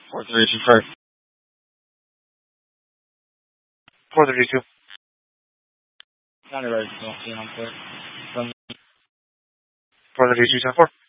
432 first. 432. County ready, so, I'm clear. 432, 10-4.